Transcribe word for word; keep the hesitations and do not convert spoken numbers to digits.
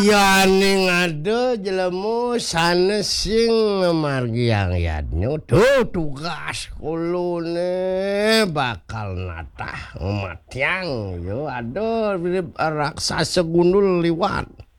Yani ngade jelemu sanes sing margiang yadnya tuh tugas kulune bakal natah matiang yo aduh raksasa gundul liwat